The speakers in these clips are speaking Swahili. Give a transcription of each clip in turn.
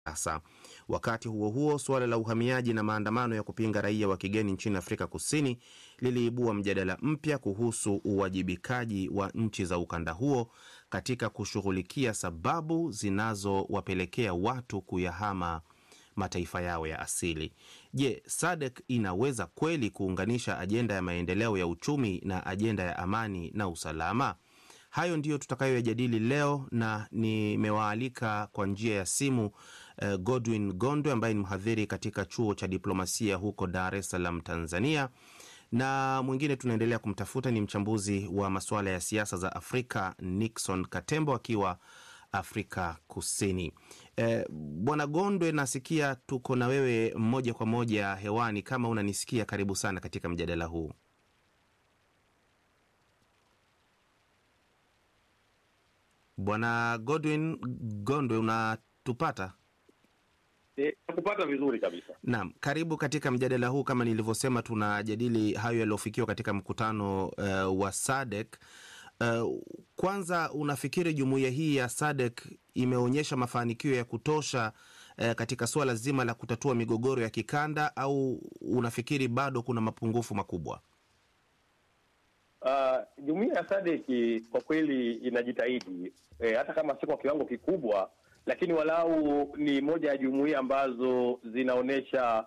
Sasa wakati huo huo, suala la uhamiaji na maandamano ya kupinga raia wa kigeni nchini Afrika Kusini liliibua mjadala mpya kuhusu uwajibikaji wa nchi za ukanda huo katika kushughulikia sababu zinazowapelekea watu kuyahama mataifa yao ya asili. Je, SADC inaweza kweli kuunganisha ajenda ya maendeleo ya uchumi na ajenda ya amani na usalama? Hayo ndiyo tutakayoyajadili leo, na nimewaalika kwa njia ya simu Godwin Gondwe ambaye ni mhadhiri katika chuo cha diplomasia huko Dar es Salaam, Tanzania, na mwingine tunaendelea kumtafuta ni mchambuzi wa masuala ya siasa za Afrika Nixon Katembo akiwa Afrika Kusini. Bwana Gondwe, nasikia tuko na wewe moja kwa moja hewani. Kama unanisikia, karibu sana katika mjadala huu. Bwana Godwin Gondwe, unatupata? Nakupata vizuri kabisa. Naam, karibu katika mjadala huu. Kama nilivyosema, tunajadili hayo yaliyofikiwa katika mkutano wa SADC. Kwanza, unafikiri jumuiya hii ya SADC imeonyesha mafanikio ya kutosha katika suala zima la kutatua migogoro ya kikanda, au unafikiri bado kuna mapungufu makubwa? Jumuiya ya SADC kwa kweli inajitahidi, hata kama si kwa kiwango kikubwa, lakini walau ni moja ya jumuiya ambazo zinaonesha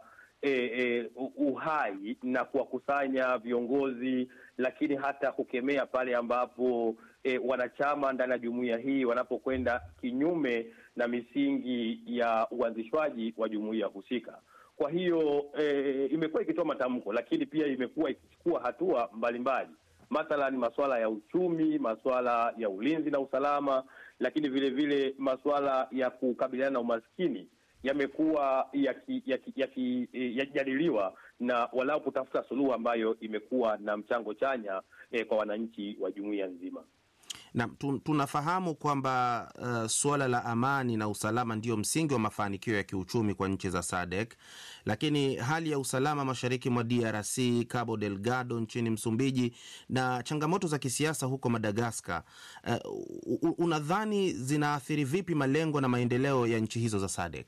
uhai na kuwakusanya viongozi, lakini hata kukemea pale ambapo wanachama ndani ya jumuiya hii wanapokwenda kinyume na misingi ya uanzishwaji wa jumuiya husika. Kwa hiyo imekuwa ikitoa matamko, lakini pia imekuwa ikichukua hatua mbalimbali. Mathalan, masuala ya uchumi, masuala ya ulinzi na usalama, lakini vile vile masuala ya kukabiliana na umaskini yamekuwa yakijadiliwa na walau kutafuta suluhu ambayo imekuwa na mchango chanya kwa wananchi wa jumuiya nzima. Na tunafahamu kwamba suala la amani na usalama ndio msingi wa mafanikio ya kiuchumi kwa nchi za SADC, lakini hali ya usalama mashariki mwa DRC, Cabo Delgado nchini Msumbiji na changamoto za kisiasa huko Madagascar, unadhani zinaathiri vipi malengo na maendeleo ya nchi hizo za SADC?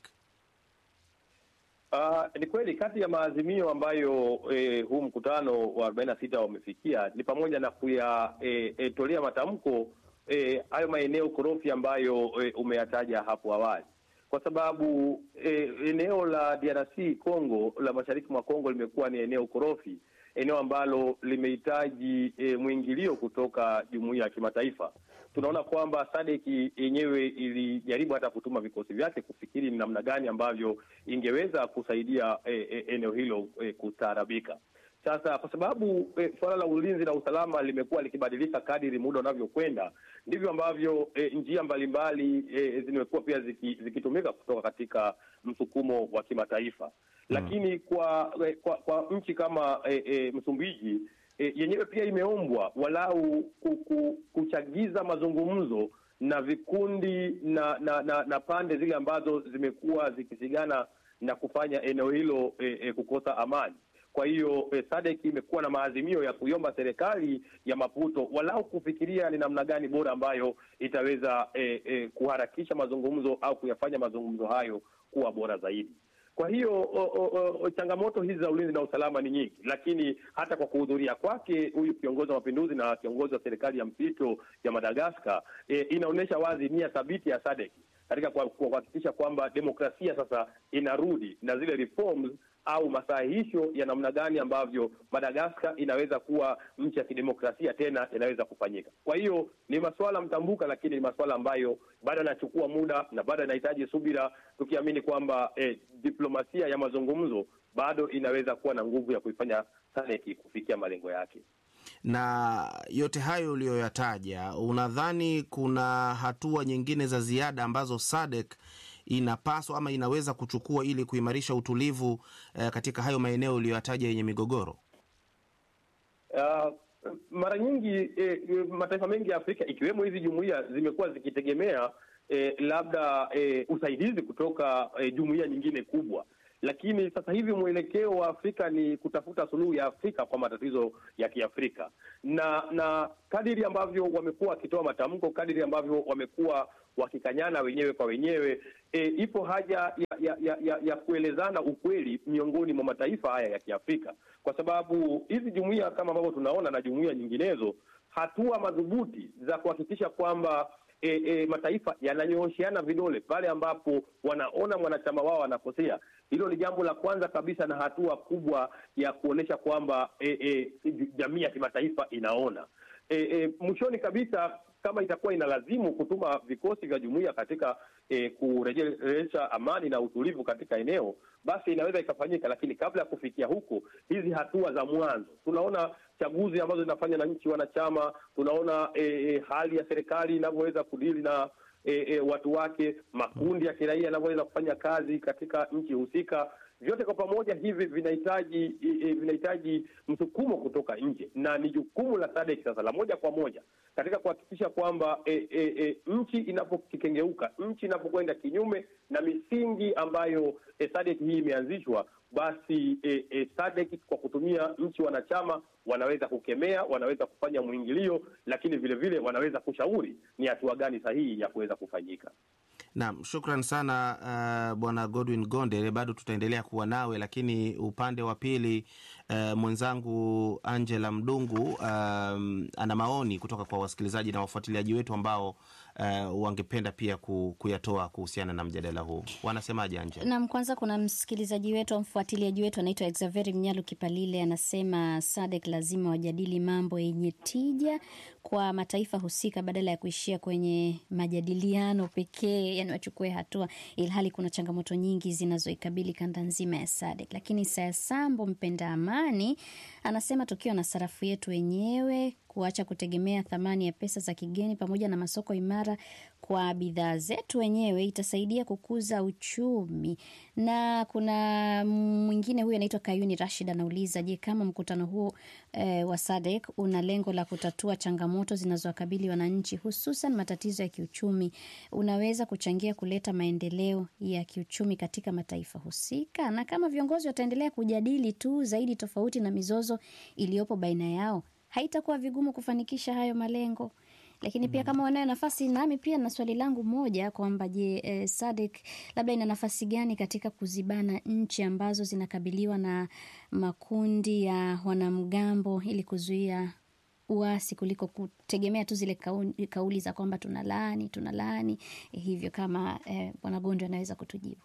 Ni kweli kati ya maazimio ambayo huu mkutano wa 46 wamefikia ni pamoja na kuyatolea matamko hayo maeneo korofi ambayo umeyataja hapo awali, kwa sababu eneo la DRC Congo, la mashariki mwa Kongo, limekuwa ni eneo korofi, eneo ambalo limehitaji mwingilio kutoka jumuiya ya kimataifa. Tunaona kwamba SADC yenyewe ilijaribu hata kutuma vikosi vyake kufikiri ni namna gani ambavyo ingeweza kusaidia eneo hilo kustaarabika. Sasa kwa sababu swala la ulinzi na usalama limekuwa likibadilika kadiri muda unavyokwenda, ndivyo ambavyo njia mbalimbali zimekuwa pia zikitumika kutoka katika msukumo wa kimataifa. Lakini kwa nchi kama Msumbiji, yenyewe pia imeombwa walau kuchagiza mazungumzo na vikundi na pande zile ambazo zimekuwa zikisigana na kufanya eneo hilo kukosa amani. Kwa hiyo SADC imekuwa na maazimio ya kuiomba serikali ya Maputo walau kufikiria ni namna gani bora ambayo itaweza kuharakisha mazungumzo au kuyafanya mazungumzo hayo kuwa bora zaidi. Kwa hiyo changamoto hizi za ulinzi na usalama ni nyingi, lakini hata kwa kuhudhuria kwake huyu kiongozi wa mapinduzi na kiongozi wa serikali ya mpito ya Madagascar, inaonyesha wazi nia thabiti ya SADC katika kuhakikisha kwamba demokrasia sasa inarudi na zile reforms au masahihisho ya namna gani ambavyo Madagascar inaweza kuwa nchi ya kidemokrasia tena inaweza kufanyika. Kwa hiyo ni masuala mtambuka, lakini ni masuala ambayo bado yanachukua muda na bado yanahitaji subira, tukiamini kwamba diplomasia ya mazungumzo bado inaweza kuwa na nguvu ya kuifanya SADC kufikia malengo yake. Na yote hayo uliyoyataja, unadhani kuna hatua nyingine za ziada ambazo SADC inapaswa ama inaweza kuchukua ili kuimarisha utulivu katika hayo maeneo uliyoyataja yenye migogoro? Mara nyingi mataifa mengi ya Afrika ikiwemo hizi jumuiya zimekuwa zikitegemea labda usaidizi kutoka jumuiya nyingine kubwa, lakini sasa hivi mwelekeo wa Afrika ni kutafuta suluhu ya Afrika kwa matatizo ya Kiafrika, na kadiri ambavyo wamekuwa wakitoa matamko, kadiri ambavyo wamekuwa wakikanyana wenyewe kwa wenyewe, ipo haja ya kuelezana ukweli miongoni mwa mataifa haya ya Kiafrika, kwa sababu hizi jumuiya kama ambavyo tunaona na jumuiya nyinginezo, hatua madhubuti za kuhakikisha kwamba mataifa yananyoosheana vidole pale ambapo wanaona mwanachama wao anakosea. Hilo ni jambo la kwanza kabisa na hatua kubwa ya kuonesha kwamba jamii ya kimataifa inaona. Mwishoni kabisa, kama itakuwa inalazimu kutuma vikosi vya jumuiya katika kurejesha amani na utulivu katika eneo, basi inaweza ikafanyika. Lakini kabla ya kufikia huko, hizi hatua za mwanzo, tunaona chaguzi ambazo zinafanya na nchi wanachama, tunaona hali ya serikali inavyoweza kudili na watu wake, makundi ya kiraia yanavyoweza kufanya kazi katika nchi husika. Vyote kwa pamoja hivi vinahitaji msukumo kutoka nje, na ni jukumu la SADC sasa la moja kwa moja katika kuhakikisha kwamba nchi inapokengeuka, nchi inapokwenda kinyume na misingi ambayo SADC hii imeanzishwa, basi SADC kwa kutumia nchi wanachama wanaweza kukemea, wanaweza kufanya mwingilio, lakini vile vile wanaweza kushauri ni hatua gani sahihi ya kuweza kufanyika. Naam, shukran sana Bwana Godwin Gonde, bado tutaendelea kuwa nawe, lakini upande wa pili mwenzangu Angela Mdungu ana maoni kutoka kwa wasikilizaji na wafuatiliaji wetu ambao wangependa pia kuyatoa kuhusiana na mjadala huu. Wanasemaje Angela? Naam, kwanza kuna msikilizaji wetu, mfuatiliaji wetu anaitwa Xavier Mnyalu Kipalile, anasema SADC lazima wajadili mambo yenye tija kwa mataifa husika badala ya kuishia kwenye majadiliano pekee, yani wachukue hatua, ilhali kuna changamoto nyingi zinazoikabili kanda nzima ya SADC. Lakini Sayasambo mpenda amani anasema tukiwa na sarafu yetu wenyewe, kuacha kutegemea thamani ya pesa za kigeni pamoja na masoko imara kwa bidhaa zetu wenyewe itasaidia kukuza uchumi. Na kuna mwingine huyu anaitwa Kayuni Rashid anauliza, je, kama mkutano huo wa SADC una lengo la kutatua changamoto zinazowakabili wananchi, hususan matatizo ya kiuchumi, unaweza kuchangia kuleta maendeleo ya kiuchumi katika mataifa husika? Na kama viongozi wataendelea kujadili tu zaidi tofauti na mizozo iliyopo baina yao, haitakuwa vigumu kufanikisha hayo malengo. Lakini pia kama wanayo nafasi, nami pia na swali langu moja kwamba je, SADC labda ina nafasi gani katika kuzibana nchi ambazo zinakabiliwa na makundi ya wanamgambo ili kuzuia uasi, kuliko kutegemea tu zile kauli za kwamba tunalaani hivyo, kama Bwana Gondo anaweza kutujibu.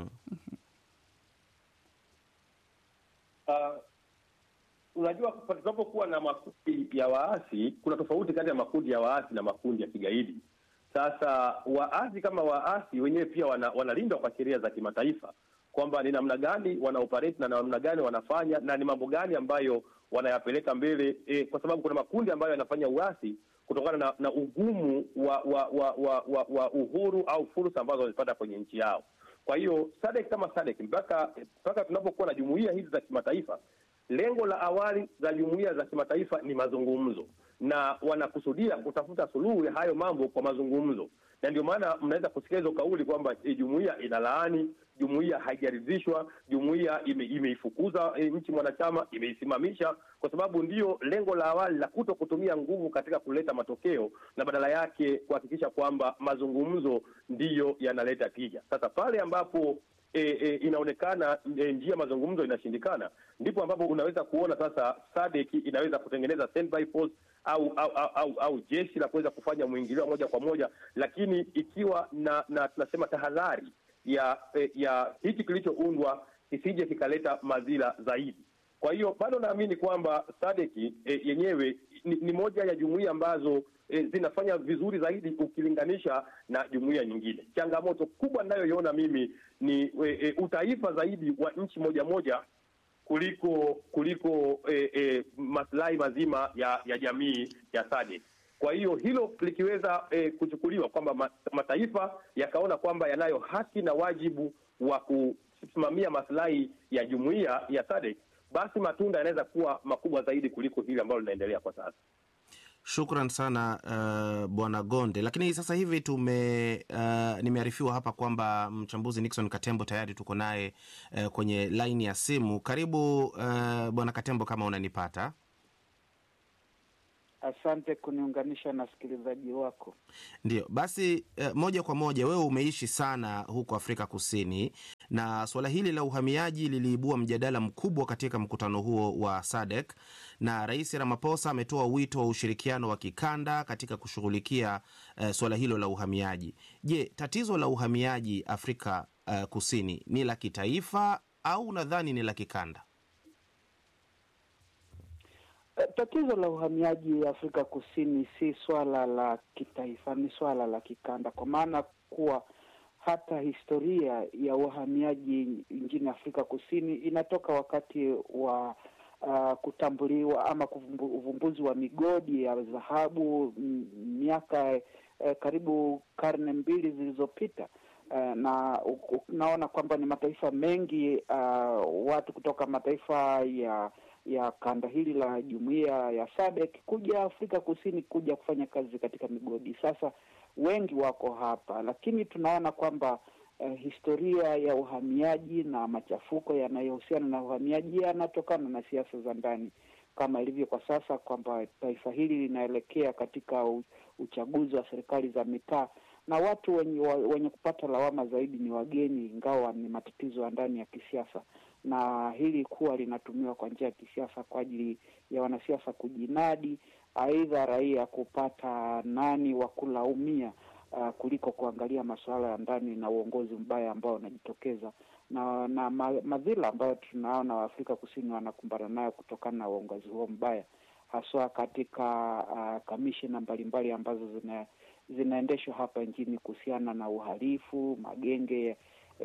Unajua, tunapokuwa na makundi ya waasi, kuna tofauti kati ya makundi ya waasi na makundi ya kigaidi. Sasa waasi kama waasi wenyewe pia wanalindwa kwa sheria za kimataifa, kwamba ni namna gani wanaoperate na namna gani wanafanya na ni mambo gani ambayo wanayapeleka mbele, kwa sababu kuna makundi ambayo yanafanya uasi kutokana na ugumu wa uhuru au fursa ambazo wanazipata kwenye nchi yao. Kwa hiyo SADC kama SADC, mpaka tunapokuwa na jumuiya hizi za kimataifa, lengo la awali za jumuiya za kimataifa ni mazungumzo, na wanakusudia kutafuta suluhu ya hayo mambo kwa mazungumzo. Na ndio maana mnaweza kusikia hizo kauli kwamba jumuiya inalaani, jumuiya haijaridhishwa, jumuiya imeifukuza nchi mwanachama, imeisimamisha, kwa sababu ndio lengo la awali la kuto kutumia nguvu katika kuleta matokeo, na badala yake kuhakikisha kwamba mazungumzo ndiyo yanaleta tija. Sasa pale ambapo inaonekana njia mazungumzo inashindikana, ndipo ambapo unaweza kuona sasa SADC inaweza kutengeneza standby force au jeshi la kuweza kufanya mwingilio moja kwa moja, lakini ikiwa na tunasema tahadhari ya hiki kilichoundwa kisije kikaleta madhila zaidi. Kwa hiyo bado naamini kwamba SADC yenyewe ni moja ya jumuiya ambazo zinafanya vizuri zaidi ukilinganisha na jumuiya nyingine. Changamoto kubwa ninayoiona mimi ni utaifa zaidi wa nchi moja moja kuliko maslahi mazima ya jamii ya SADC. Kwa hiyo hilo likiweza kuchukuliwa kwamba mataifa yakaona kwamba yanayo haki na wajibu wa kusimamia maslahi ya jumuiya ya SADC, basi matunda yanaweza kuwa makubwa zaidi kuliko hili ambalo linaendelea kwa sasa. Shukran sana Bwana Gonde. Lakini sasa hivi nimearifiwa hapa kwamba mchambuzi Nixon Katembo tayari tuko naye kwenye laini ya simu. Karibu Bwana Katembo, kama unanipata. Asante kuniunganisha na sikilizaji wako. Ndio, basi moja kwa moja, wewe umeishi sana huko Afrika Kusini, na suala hili la uhamiaji liliibua mjadala mkubwa katika mkutano huo wa SADC, na Rais Ramaphosa ametoa wito wa ushirikiano wa kikanda katika kushughulikia suala hilo la uhamiaji. Je, tatizo la uhamiaji Afrika Kusini ni la kitaifa au unadhani ni la kikanda? Tatizo la uhamiaji Afrika Kusini si swala la kitaifa, ni swala la kikanda, kwa maana kuwa hata historia ya uhamiaji nchini Afrika Kusini inatoka wakati wa kutambuliwa ama uvumbuzi wa migodi ya dhahabu miaka karibu karne 2 zilizopita. Na unaona kwamba ni mataifa mengi, watu kutoka mataifa ya kanda hili la jumuiya ya SADC kuja Afrika Kusini kuja kufanya kazi katika migodi. Sasa wengi wako hapa, lakini tunaona kwamba historia ya uhamiaji na machafuko yanayohusiana na uhamiaji yanatokana na siasa za ndani, kama ilivyo kwa sasa kwamba taifa hili linaelekea katika uchaguzi wa serikali za mitaa, na watu wenye kupata lawama zaidi ni wageni, ingawa ni matatizo ya ndani ya kisiasa, na hili kuwa linatumiwa kwa njia ya kisiasa kwa ajili ya wanasiasa kujinadi, aidha raia kupata nani wa kulaumia kuliko kuangalia masuala ya ndani na uongozi mbaya ambao unajitokeza na madhila ambayo tunaona wa Afrika Kusini wanakumbana nayo kutokana na uongozi huo mbaya, haswa katika kamishina mbalimbali ambazo zinaendeshwa hapa nchini kuhusiana na uhalifu, magenge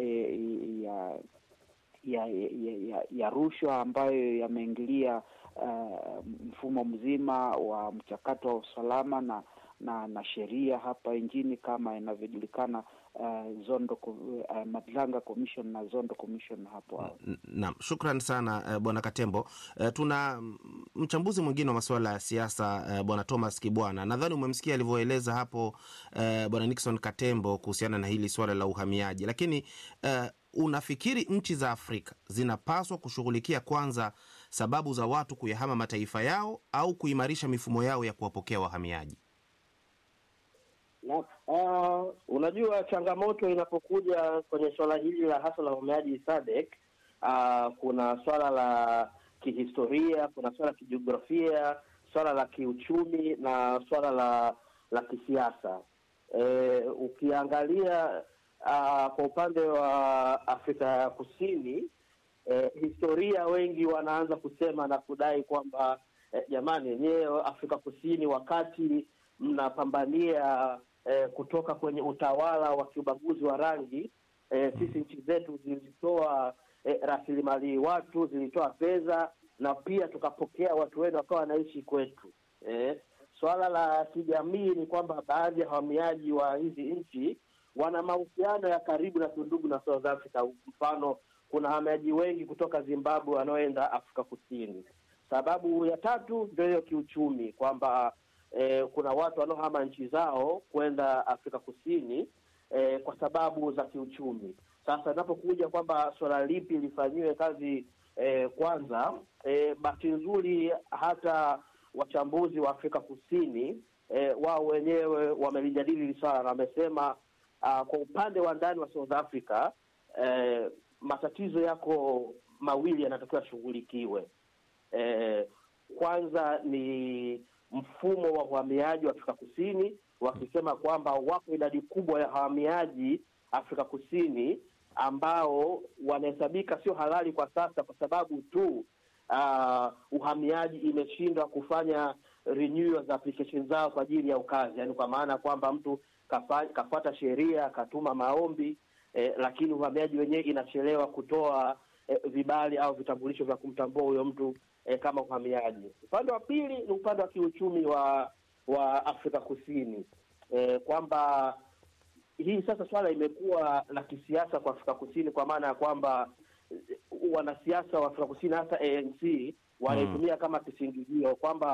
ya rushwa ambayo yameingilia mfumo mzima wa mchakato wa usalama na sheria hapa nchini, kama inavyojulikana Madlanga Commission na Zondo Commission hapo. Naam, shukran sana Bwana Katembo. Tuna mchambuzi mwingine wa masuala ya siasa, Bwana Thomas Kibwana. Nadhani umemsikia alivyoeleza hapo Bwana Nixon Katembo kuhusiana na hili swala la uhamiaji, lakini unafikiri nchi za Afrika zinapaswa kushughulikia kwanza sababu za watu kuyahama mataifa yao au kuimarisha mifumo yao ya kuwapokea wahamiaji? Unajua, changamoto inapokuja kwenye swala hili la hasa la uhamiaji SADC, kuna swala la kihistoria, kuna swala la kijiografia, swala la kiuchumi na swala la kisiasa. Ukiangalia kwa upande wa Afrika ya Kusini, historia, wengi wanaanza kusema na kudai kwamba jamani, yenyewe Afrika Kusini wakati mnapambania kutoka kwenye utawala wa kiubaguzi wa rangi, sisi nchi zetu zilitoa rasilimali watu, zilitoa fedha, na pia tukapokea watu wenu wakawa wanaishi kwetu. Swala la kijamii ni kwamba baadhi ya wahamiaji wa hizi nchi wana mahusiano ya karibu na tundugu na South Africa. Mfano, kuna wahamiaji wengi kutoka Zimbabwe wanaoenda Afrika Kusini. Sababu ya tatu ndio hiyo kiuchumi, kwamba kuna watu wanaohama nchi zao kwenda Afrika Kusini kwa sababu za kiuchumi. Sasa inapokuja kwamba swala lipi lifanyiwe kazi kwanza, bahati nzuri hata wachambuzi wa Afrika Kusini wao wenyewe wamelijadili hili swala na wamesema kwa upande wa ndani wa South Africa matatizo yako mawili yanatakiwa shughulikiwe. Kwanza ni mfumo wa uhamiaji wa Afrika Kusini, wakisema kwamba wako idadi kubwa ya wahamiaji Afrika Kusini ambao wanahesabika sio halali kwa sasa kwa sababu tu uhamiaji imeshindwa kufanya renewal za application zao kwa ajili ya ukazi. Yaani kwa maana kwamba mtu kafuata sheria, katuma maombi, lakini uhamiaji wenyewe inachelewa kutoa vibali au vitambulisho vya kumtambua huyo mtu kama uhamiaji. Upande wa pili ni upande wa kiuchumi wa Afrika Kusini, kwamba hii sasa swala imekuwa la kisiasa kwa Afrika Kusini, kwa maana ya kwamba wanasiasa wa Afrika Kusini hasa ANC wanaitumia kama kisingizio kwamba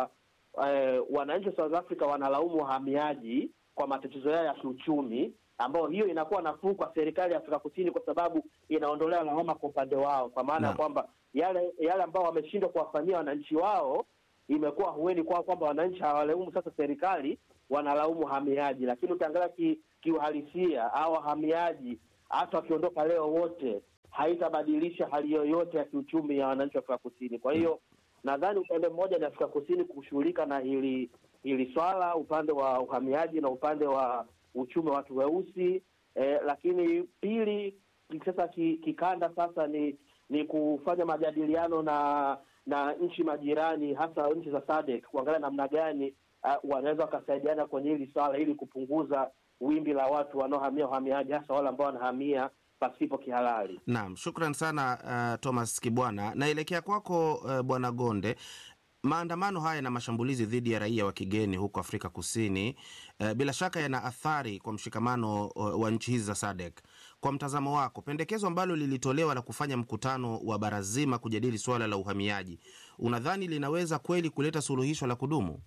wananchi wa South Africa wanalaumu wahamiaji kwa matatizo yao ya kiuchumi, ambao hiyo inakuwa nafuu kwa serikali ya Afrika Kusini kwa sababu inaondolea lawama kwa upande wao, kwa maana ya kwamba yale ambao wameshindwa kuwafanyia wananchi wao imekuwa hueni kwao, kwamba wananchi hawalaumu sasa serikali, wanalaumu wahamiaji. Lakini ukiangalia kiuhalisia au wahamiaji hata wakiondoka leo wote haitabadilisha hali yoyote ya kiuchumi ya wananchi wa Afrika Kusini. Kwa hiyo nadhani upande mmoja ni Afrika Kusini kushughulika na hili swala, upande wa uhamiaji na upande wa uchumi wa watu weusi, lakini pili sasa kikanda sasa ni kufanya majadiliano na nchi majirani, hasa nchi za SADC, kuangalia namna gani wanaweza wakasaidiana kwenye hili swala ili kupunguza wimbi la watu wanaohamia uhamiaji, hasa wale ambao wanahamia pasipo kihalali. Naam, shukran sana Thomas Kibwana. Naelekea kwako Bwana Gonde. Maandamano haya na mashambulizi dhidi ya raia wa kigeni huko Afrika Kusini bila shaka yana athari kwa mshikamano wa nchi hizi za SADC. Kwa mtazamo wako, pendekezo ambalo lilitolewa la kufanya mkutano wa bara zima kujadili suala la uhamiaji, unadhani linaweza kweli kuleta suluhisho la kudumu?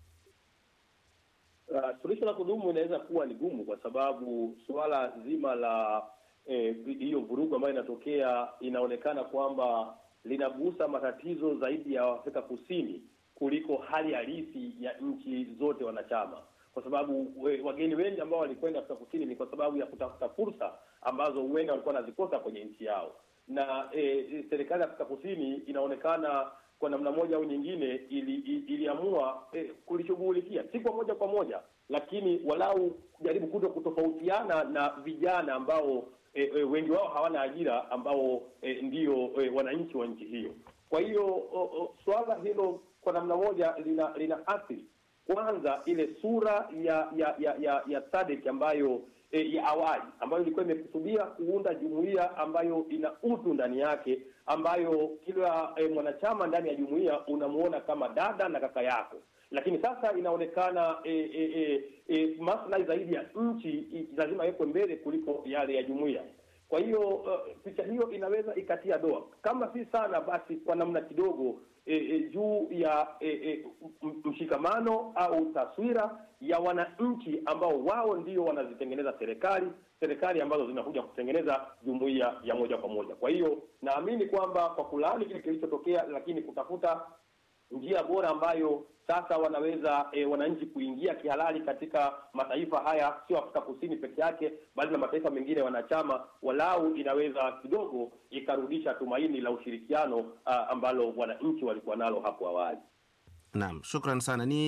Suluhisho la kudumu inaweza kuwa ni gumu, kwa sababu suala zima la hiyo vurugu ambayo inatokea inaonekana kwamba linagusa matatizo zaidi ya Afrika Kusini kuliko hali halisi ya nchi zote wanachama, kwa sababu wageni wengi ambao walikwenda Afrika Kusini ni kwa sababu ya kutafuta fursa ambazo huenda walikuwa wanazikosa kwenye nchi yao, na serikali ya Afrika Kusini inaonekana kwa namna moja au nyingine iliamua kulishughulikia, si kwa moja, lakini walau jaribu kutofautiana na vijana ambao wengi wao hawana ajira, ambao ndio wananchi wa nchi hiyo. Kwa hiyo swala hilo kwa namna moja lina athiri kwanza ile sura ya SADC ambayo ya awali, ambayo ilikuwa imekusudia kuunda jumuiya ambayo ina utu ndani yake, ambayo kila mwanachama ndani ya jumuiya unamuona kama dada na kaka yako. Lakini sasa inaonekana maslahi zaidi ya nchi lazima yekwe mbele kuliko yale ya jumuiya. Kwa hiyo picha hiyo inaweza ikatia doa, kama si sana basi kwa namna kidogo juu ya mshikamano au taswira ya wananchi ambao wao ndio wanazitengeneza serikali ambazo zinakuja kutengeneza jumuiya ya moja kwa moja. Kwa hiyo naamini kwamba kwa kulaani kile kilichotokea, lakini kutafuta njia bora ambayo sasa wanaweza wananchi kuingia kihalali katika mataifa haya, sio Afrika Kusini peke yake, bali na mataifa mengine wanachama, walau inaweza kidogo ikarudisha tumaini la ushirikiano ambalo wananchi walikuwa nalo hapo awali. Naam, shukran sana.